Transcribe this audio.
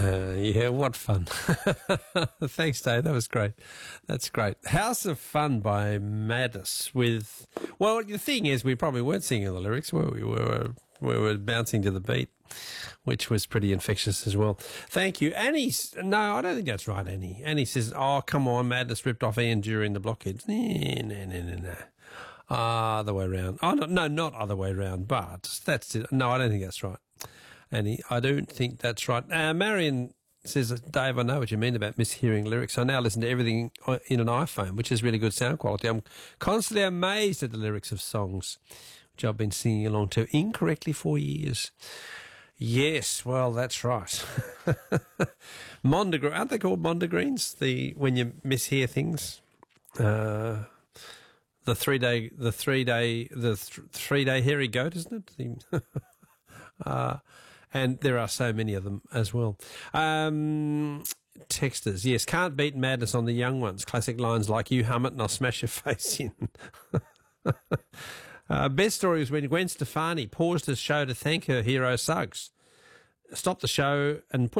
Yeah, what fun. Thanks, Dave. That was great. That's great. House of Fun by Madness with... Well, the thing is, we probably weren't singing the lyrics, were we? We were bouncing to the beat, which was pretty infectious as well. Thank you. Annie's... No, I don't think that's right, Annie. Annie says, oh, come on, Madness ripped off Ian during the blockheads. No. Other way around. Oh, no, not other way around, but that's it. No, I don't think that's right. Annie, I don't think that's right. Marion says, Dave, I know what you mean about mishearing lyrics. I now listen to everything in an iPhone, which is really good sound quality. I'm constantly amazed at the lyrics of songs, which I've been singing along to incorrectly for years. Yes, well, that's right. Aren't they called mondegreens? When you mishear things? The three-day hairy goat, isn't it? And there are so many of them as well. Texters, yes, can't beat Madness on the young ones. Classic lines like, you hum it and I'll smash your face in. Best story was when Gwen Stefani paused the show to thank her hero Suggs. Stopped the show and put